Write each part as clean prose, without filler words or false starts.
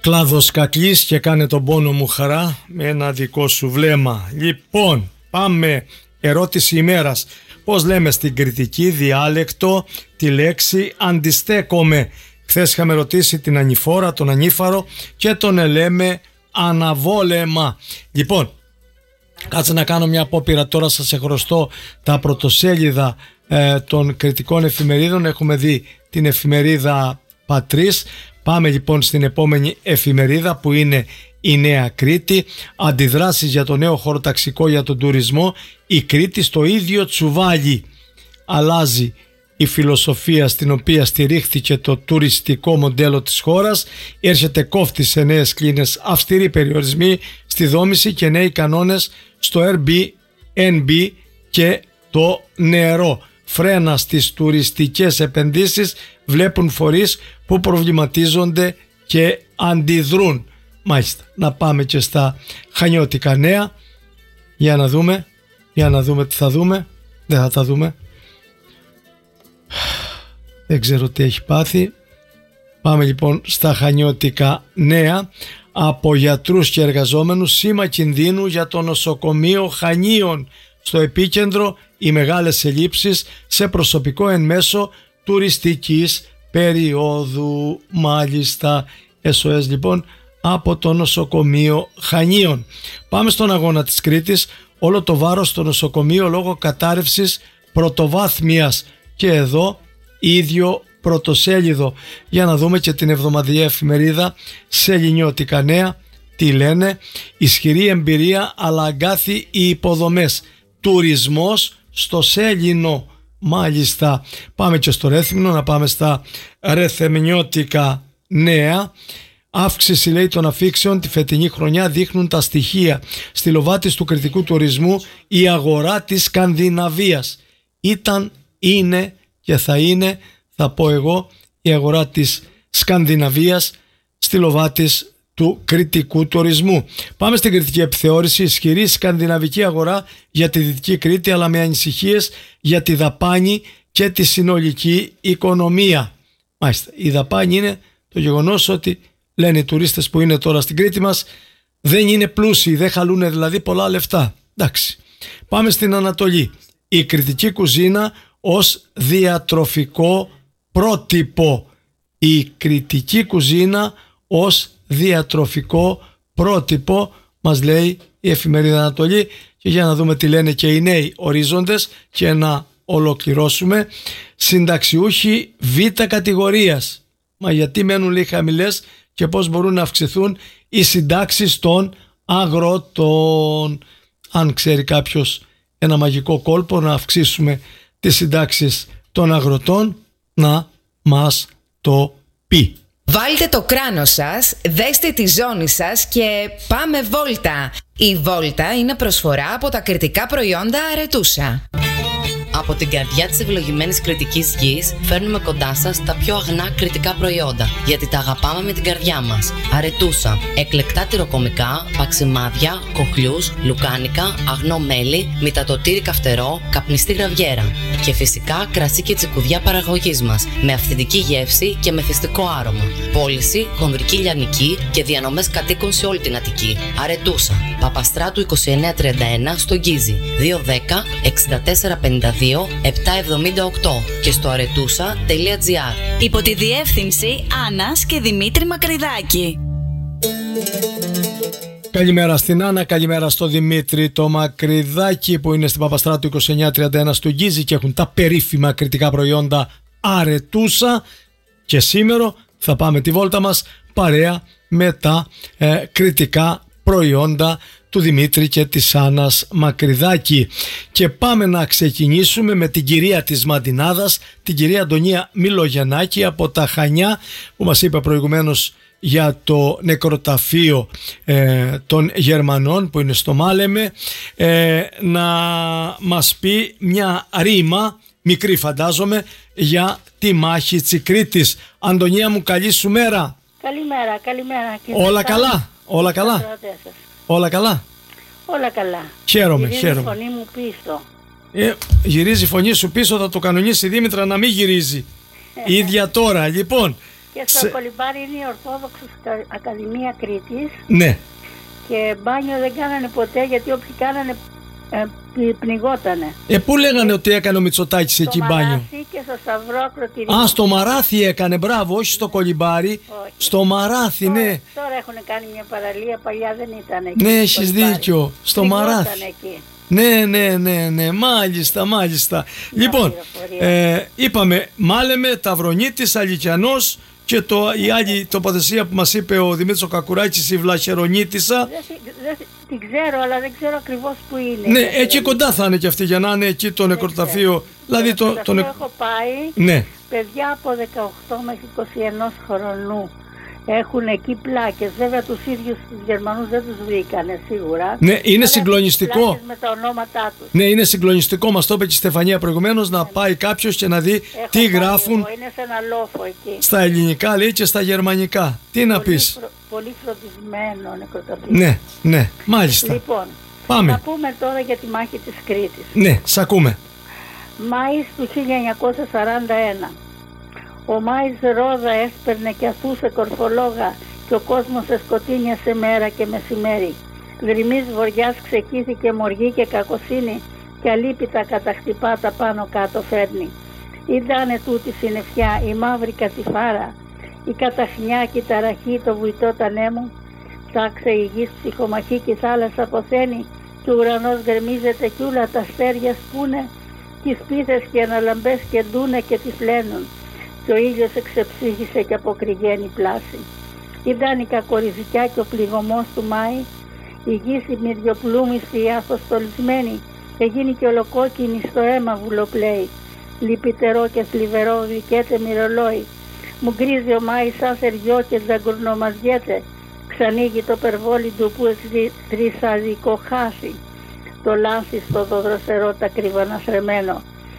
κλάδος κακής και κάνε τον πόνο μου χαρά με ένα δικό σου βλέμμα. Λοιπόν, πάμε ερώτηση ημέρας. Πώς λέμε στην κριτική διάλεκτο τη λέξη αντιστέκομαι? Χθες είχαμε ρωτήσει την ανηφόρα, τον ανήφαρο και τον λέμε αναβόλεμα. Λοιπόν, κάτσε να κάνω μια απόπειρα τώρα, σας εχρωστώ τα πρωτοσέλιδα των κριτικών εφημερίδων. Έχουμε δει την εφημερίδα Πατρίς. Πάμε λοιπόν στην επόμενη εφημερίδα που είναι η Νέα Κρήτη. Αντιδράσεις για το νέο χωροταξικό για τον τουρισμό. Η Κρήτη στο ίδιο τσουβάλι. Αλλάζει η φιλοσοφία στην οποία στηρίχθηκε το τουριστικό μοντέλο της χώρας. Έρχεται κόφτη σε νέες κλίνες, αυστηροί περιορισμοί στη δόμηση και νέοι κανόνες στο Airbnb και το νερό. Φρένα στις τουριστικές επενδύσεις βλέπουν φορείς που προβληματίζονται και αντιδρούν. Μάλιστα, να πάμε και στα χανιώτικα νέα. Για να δούμε τι θα δούμε. Δεν θα τα δούμε. Δεν ξέρω τι έχει πάθει. Πάμε λοιπόν στα χανιώτικα νέα. Από γιατρούς και εργαζόμενους, σήμα κινδύνου για το νοσοκομείο Χανίων. Στο επίκεντρο οι μεγάλες ελλείψεις σε προσωπικό εν μέσω τουριστικής περίοδου. Μάλιστα, SOS λοιπόν από το νοσοκομείο Χανίων. Πάμε στον αγώνα της Κρήτης. Όλο το βάρος στο νοσοκομείο λόγω κατάρρευσης πρωτοβάθμιας. Και εδώ ίδιο πρωτοσέλιδο. Για να δούμε και την εβδομαδιαία εφημερίδα Σεληνιώτικα νέα. Τι λένε? Ισχυρή εμπειρία αλλά αγκάθι οι υποδομές. Τουρισμός στο Σέλινο. Μάλιστα, πάμε και στο Ρέθυμνο, να πάμε στα Ρεθεμνιώτικα νέα. Αύξηση, λέει, των αφήξεων τη φετινή χρονιά δείχνουν τα στοιχεία. Στη Λοβάτης του κριτικού τουρισμού η αγορά της Σκανδιναβίας. Ήταν, είναι και θα είναι, θα πω εγώ, η αγορά της Σκανδιναβίας στη Λοβάτης του κριτικού τουρισμού. Πάμε στην κριτική επιθεώρηση. Ισχυρή σκανδιναβική αγορά για τη Δυτική Κρήτη, αλλά με ανησυχίες για τη δαπάνη και τη συνολική οικονομία. Μάλιστα, η δαπάνη είναι το γεγονός ότι λένε οι τουρίστες που είναι τώρα στην Κρήτη μας δεν είναι πλούσιοι, δεν χαλούν δηλαδή πολλά λεφτά. Εντάξει. Πάμε στην Ανατολή. Η κριτική κουζίνα ως διατροφικό πρότυπο. Η κριτική κουζίνα ως διατροφικό πρότυπο, μας λέει η εφημερίδα Ανατολή. Και για να δούμε τι λένε και οι νέοι ορίζοντες και να ολοκληρώσουμε. Συνταξιούχοι β' κατηγορίας. Μα γιατί μένουν λίγο χαμηλές και πώς μπορούν να αυξηθούν οι συντάξεις των αγροτών? Αν ξέρει κάποιος ένα μαγικό κόλπο να αυξήσουμε τις συντάξεις των αγροτών, να μας το πει. Βάλτε το κράνος σας, δέστε τη ζώνη σας και πάμε βόλτα. Η βόλτα είναι προσφορά από τα κριτικά προϊόντα Αρετούσα. Από την καρδιά της ευλογημένης κρητικής γης φέρνουμε κοντά σας τα πιο αγνά κρητικά προϊόντα, γιατί τα αγαπάμε με την καρδιά μας. Αρετούσα. Εκλεκτά τυροκομικά, παξιμάδια, κοχλιούς, λουκάνικα, αγνό μέλι, μυτατοτήρι καυτερό, καπνιστή γραβιέρα. Και φυσικά κρασί και τσικουδιά παραγωγής μας, με αυθεντική γεύση και μεθυστικό άρωμα. Πώληση, χονδρική λιανική και διανομές κατοίκων σε όλη την Αττική. Αρετούσα. Παπαστράτου 2931 στο Γκίζι. 210 6452 778 και στο aretusa.gr. Υπό τη διεύθυνση Άννας και Δημήτρη Μακρυδάκη. Καλημέρα στην Άννα, καλημέρα στο Δημήτρη το Μακρυδάκη που είναι στην Παπαστράτου 2931 στο Γκίζι και έχουν τα περίφημα κριτικά προϊόντα Αρετούσα. Και σήμερα θα πάμε τη βόλτα μας παρέα με τα κριτικά προϊόντα του Δημήτρη και της Άννας Μακρυδάκη. Και πάμε να ξεκινήσουμε με την κυρία της Μαντινάδας, την κυρία Αντωνία Μιλογεννάκη από τα Χανιά, που μας είπε προηγουμένως για το νεκροταφείο των Γερμανών που είναι στο Μάλεμε, να μας πει μια ρήμα, μικρή φαντάζομαι, για τη μάχη της Κρήτης. Αντωνία μου, καλή σου μέρα. Καλημέρα. Όλα καλά, όλα καλά. Όλα καλά. Όλα καλά. Χαίρομαι. Γυρίζει η φωνή μου πίσω. Γυρίζει η φωνή σου πίσω, θα το κανονίσει η Δήμητρα να μην γυρίζει. Ίδια τώρα. Λοιπόν, Και στο Κολυμπάρι είναι η Ορθόδοξη Ακαδημία Κρήτης. Ναι. Και μπάνιο δεν κάνανε ποτέ, γιατί όποιοι κάνανε πνιγότανε. Πού λέγανε ότι έκανε ο Μητσοτάκης εκεί μπάνιο? Στο Μαράθι και στο Σταυρό Ακροτηρίου. Α, στο Μαράθι έκανε, μπράβο, όχι στο Κολυμπάρι. Όχι. Στο Μαράθι, ναι. Τώρα έχουν κάνει μια παραλία, παλιά δεν ήταν εκεί. Ναι, έχεις δίκιο. Στο Μαράθι. Εκεί. Ναι, μάλιστα. Λοιπόν, είπαμε Μάλεμε, Ταυρονίτης, Αλικιανός και η άλλη τοποθεσία που μας είπε ο Δημήτρης ο Κακουράκης, η Βλαχερονίτισσα. Δεν την ξέρω, αλλά δεν ξέρω ακριβώς που είναι. Ναι, εκεί κοντά θα είναι και αυτή, για να είναι εκεί το νεκροταφείο. Δηλαδή έχω πάει, ναι. Παιδιά από 18 μέχρι 21 χρονού έχουν εκεί πλάκες. Βέβαια τους ίδιους τους Γερμανούς δεν τους βρήκανε σίγουρα. Ναι, είναι συγκλονιστικό. Πλάκες με τα ονόματά τους. Ναι, είναι συγκλονιστικό. Μας το είπε και η Στεφανία προηγουμένως, να πάει κάποιος και να δει τι γράφουν. Είναι σε ένα λόφο εκεί. Στα ελληνικά λέει και στα γερμανικά. Τι να πεις? Πολύ φροντισμένο νεκροταφείο. Ναι, μάλιστα. Λοιπόν, πάμε. Να πούμε τώρα για τη μάχη της Κρήτης. Ναι, σ' ακούμε. Μάης του 1941. Ο Μάης ρόδα έσπερνε και αθούσε κορφολόγα και ο κόσμος εσκοτίνιασε μέρα και μεσημέρι. Γριμής βοριάς ξεκίθηκε μοργή και κακοσύνη και αλίπητα καταχτυπά τα πάνω κάτω φέρνει. Ήτανε τούτη συννεφιά η μαύρη κατηφάρα, η καταχνιά και η ταραχή το βουητό τανέμου. Τάξε η γης ψυχομαχή και η θάλασσα αποθένει και ο ουρανός γκρεμίζεται κι ούλα τα αστέρια σπούνε κι οι σπίθες και οι αναλαμπές κεντούνε και τυφλαίνουν και ο ήλιος εξεψύχησε και αποκρυγαίνει πλάση. Ήταν η κακοριζικιά και ο πληγωμός του Μάη, η γης η μυριοπλούμιστη η αφοστολισμένη, έγινε και ολοκόκκινη στο αίμα βουλοπλέει. Λυπητερό και θλιβερό γλυκέται μυρολόι, μου γκρίζει ο Μάης σαν θεριό και τζαγκουρνομαζιέται, ξανοίγει το περβόλι του που τρισαδικό χάσει, το λάνθι στο δοδροσερό τα κρυβαναστρεμένο.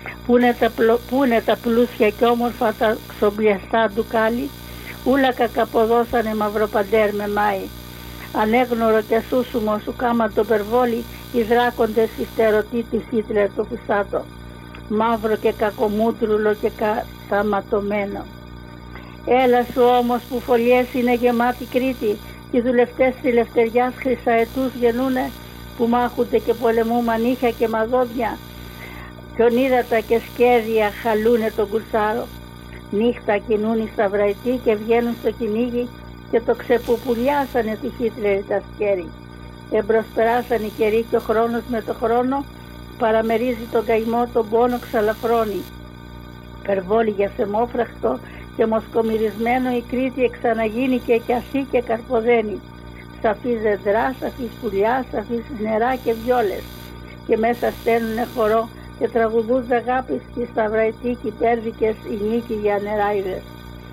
Πού είναι τα πλούσια και όμορφα τα ξομπιαστά ντουκάλι, ούλα κακαποδώσανε μαυροπαντέρ με Μάη. Ανέγνωρο και σούσουμο σου κάμα το περβόλι, οι δράκοντες υστερωτή της Χίτλερ το φυσάτο. Μαύρο και κακομούτρουλο και καταματωμένο. Έλα σου όμως που φωλιές είναι γεμάτη Κρήτη, και οι δουλευτές της Λευτεριάς χρυσαετούς γεννούνε, που μάχονται και πολεμούν μανίχια και μαδόδια, κι ονίδατα και σκέδια χαλούνε τον κουρσάρο. Νύχτα κινούν οι σταυραϊτοί και βγαίνουν στο κυνήγι και το ξεπουπουλιάσανε τη Χίτλερ τα σκέρι. Εμπροσπεράσαν οι καιροί και ο χρόνος με το χρόνο παραμερίζει τον καημό, τον πόνο ξαλαφρώνει. Περβόλη για σεμόφραχτο και μοσκομυρισμένο η Κρήτη εξαναγίνηκε και ασύ και καρποδένει. Σαφής δεντρά, σαφής πουλιά, σαφής νερά και βιόλες. Και μέσα στέλνουνε χορό και τραγουδούς αγάπης και σταυραϊτοί και υπέρδικες οι νίκοι για νεράιδες.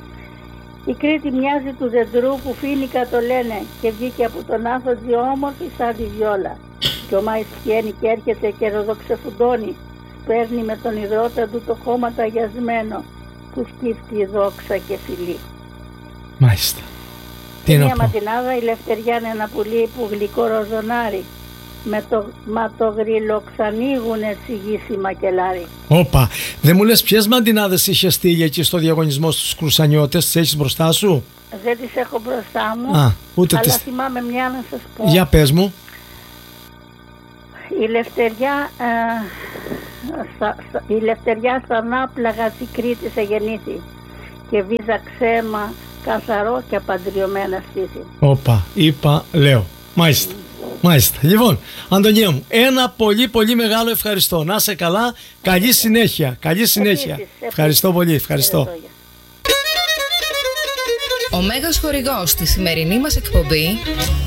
Η Κρήτη μοιάζει του δεντρού που φίνικα το λένε και βγήκε από τον άφωτζη όμορφη σαν τη βιόλα. Και ο Μάης βγαίνει και έρχεται και ροδοξεφουντώνει, παίρνει με τον υδρότα του το χώμα ταγιασμένο που σκύφτει η δόξα και φιλή. Μάλιστα. Μια ματινάδα η Λευτεριά είναι ένα πουλί που γλυκό ροζονάρι, με το ματογρίλο ξανοίγουνε τσιγίσι μακελάρι. Όπα, δεν μου λες ποιες μαντινάδες είχες στείλει εκεί στο διαγωνισμό στους Κρουσανιώτες, τις έχεις μπροστά σου? Δεν τις έχω μπροστά μου, ούτε αλλά τις... θυμάμαι μια να σας πω. Για πες μου. Η Λευτεριά στα Νάπλαγα της Κρήτης εγεννήθη και βίζα ξέμα καθαρό και απαντριωμένα στήθη. Όπα, είπα, λέω. Μάλιστα. Μάλιστα. Λοιπόν, Αντωνία μου, ένα πολύ μεγάλο ευχαριστώ. Να είσαι καλά, καλή συνέχεια. Καλή συνέχεια. Επίσης. Ευχαριστώ πολύ, ευχαριστώ. Ο μέγας χορηγός στη σημερινή μας εκπομπή...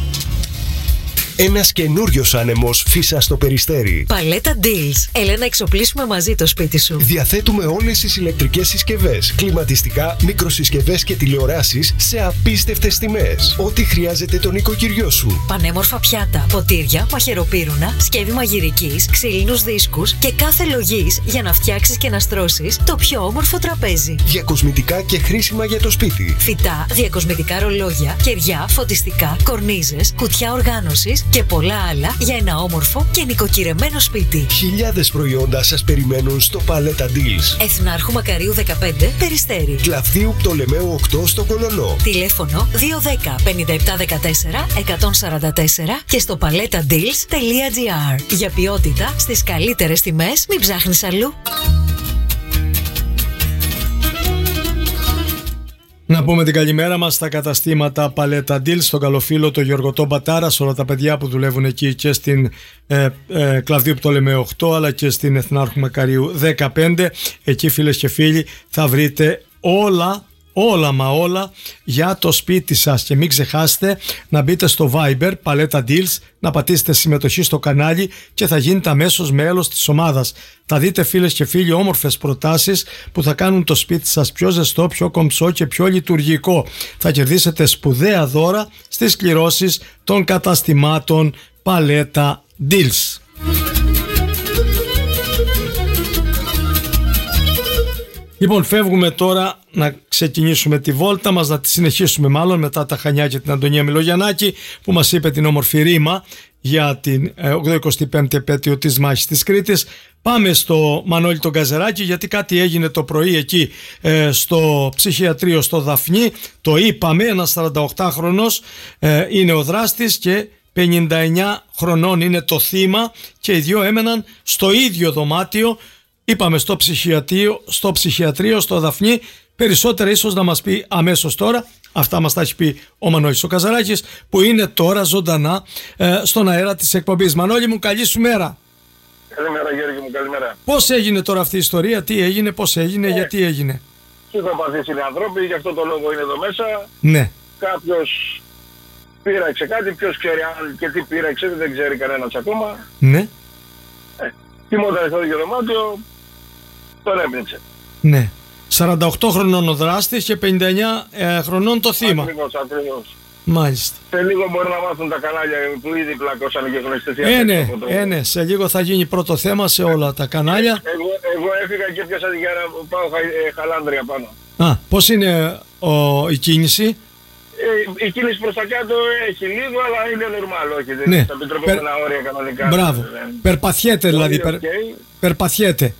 Ένας καινούριος άνεμος φύσα στο Περιστέρι. Παλέτα Deals. Έλα να εξοπλίσουμε μαζί το σπίτι σου. Διαθέτουμε όλες τις ηλεκτρικές συσκευές, κλιματιστικά, μικροσυσκευές και τηλεοράσεις σε απίστευτες τιμές. Ό,τι χρειάζεται το νοικοκυριό σου. Πανέμορφα πιάτα, ποτήρια, μαχαιροπύρουνα, σκεύη μαγειρικής, ξύλινους δίσκους και κάθε λογής για να φτιάξεις και να στρώσεις το πιο όμορφο τραπέζι. Διακοσμητικά και χρήσιμα για το σπίτι. Φυτά, διακοσμητικά ρολόγια, κεριά, φωτιστικά, κορνίζες, κουτιά οργάνωσης τηλεοράσεις και πολλά άλλα για ένα όμορφο και νοικοκυρεμένο σπίτι. Χιλιάδες προϊόντα σας περιμένουν στο Παλέτα Deals. Εθνάρχου Μακαρίου 15, Περιστέρι. Κλαβδίου Πτολεμαίου 8 στο Κολονό. Τηλέφωνο 210 5714 144 και στο paletadeals.gr. Για ποιότητα στις καλύτερες τιμές, μην ψάχνεις αλλού. Να πούμε την καλημέρα μας στα καταστήματα Paleta Deals, στον καλοφίλο το Γιώργο τον Πατάρα, σε όλα τα παιδιά που δουλεύουν εκεί και στην Κλαβδίου Πτολεμαίου 8 αλλά και στην Εθνάρχου Μακαρίου 15. Εκεί, φίλες και φίλοι, θα βρείτε όλα για το σπίτι σας. Και μην ξεχάσετε να μπείτε στο Viber Paleta Deals, να πατήσετε συμμετοχή στο κανάλι και θα γίνετε αμέσως μέλος της ομάδας. Θα δείτε, φίλες και φίλοι, όμορφες προτάσεις που θα κάνουν το σπίτι σας πιο ζεστό, πιο κομψό και πιο λειτουργικό. Θα κερδίσετε σπουδαία δώρα στις κληρώσεις των καταστημάτων Paleta Deals. Λοιπόν, φεύγουμε τώρα να ξεκινήσουμε τη βόλτα μας, να τη συνεχίσουμε μάλλον μετά τα Χανιά και την Αντωνία Μιλογιαννάκη, που μας είπε την όμορφη ρήμα για την 85η επέτειο της μάχης της Κρήτης. Πάμε στο Μανώλη τον Καζεράκη, γιατί κάτι έγινε το πρωί εκεί στο ψυχιατρίο στο Δαφνί. Το είπαμε, ένας 48χρονος είναι ο δράστης και 59 χρονών είναι το θύμα, και οι δύο έμεναν στο ίδιο δωμάτιο. Είπαμε στο ψυχιατρίο στο Δαφνί. Περισσότερα ίσως να μας πει αμέσως τώρα. Αυτά μας τα έχει πει ο Μανώλης ο Καζαράκης, που είναι τώρα ζωντανά στον αέρα της εκπομπής. Μανώλη μου, καλή σου μέρα. Καλημέρα Γιώργη μου, καλημέρα. Πώς έγινε τώρα αυτή η ιστορία, τι έγινε, πώς έγινε, γιατί έγινε? Ψυχοπαθείς είναι άνθρωποι, γι' αυτό το λόγο είναι εδώ μέσα. Ναι. Κάποιος πήραξε κάτι, ποιος ξέρει αν και τι πήραξε, δεν ξέρει κανένας ακόμα. Ναι. Κοιμόταν στο ίδιο δωμάτιο, τον έπνιξε. Ναι. 48 χρονών ο δράστης και 59 χρονών το θύμα. Ακριβώς. Μάλιστα. Σε λίγο μπορεί να μάθουν τα κανάλια που ήδη πλακώσαν και έχουν αισθηθεί. Ναι, σε λίγο θα γίνει πρώτο θέμα σε όλα τα κανάλια. Εγώ έφυγα και έπιασα για να πάω Χαλάνδρια πάνω. Α, πώς είναι η κίνηση? Η κίνηση προς τα κάτω έχει λίγο, αλλά είναι νορμάλ, όχι. Δεν Ναι. τα επιτρεπόμενα όρια κανονικά. Μπράβο. Περπατιέται δηλαδή. Περπατιέται.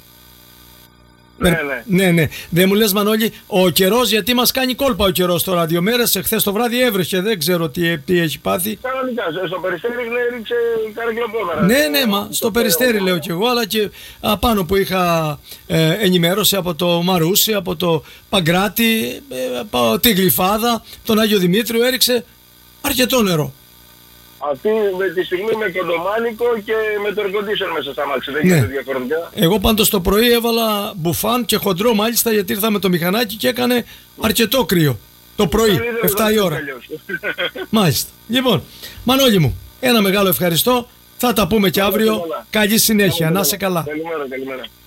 Ναι. Δεν μου λες, Μανώλη, ο καιρός, γιατί μας κάνει κόλπα ο καιρός τώρα. 2 μέρες, εχθές το βράδυ έβρεχε, δεν ξέρω τι έχει πάθει. Κανονικά, στο Περιστέρι έριξε καραγκλοπόδαρα. Ναι, μα στο Περιστέρι λέω κι εγώ, αλλά και απάνω που είχα ενημέρωση από το Μαρούσι, από το Παγκράτη, από τη Γλυφάδα, τον Άγιο Δημήτριο, έριξε αρκετό νερό. Αυτή με τη στιγμή με κοντομάνικο και με το air-condition μέσα στα μάξι, δεν γίνεται διαφορετικά. Εγώ πάντως το πρωί έβαλα μπουφάν και χοντρό μάλιστα, γιατί ήρθα με το μηχανάκι και έκανε αρκετό κρύο. Το πρωί, 7 η ώρα. Μάλιστα. Λοιπόν, Μανώλη μου, ένα μεγάλο ευχαριστώ. Θα τα πούμε και αύριο. Καλή συνέχεια. Να είσαι καλά. Καλημέρα.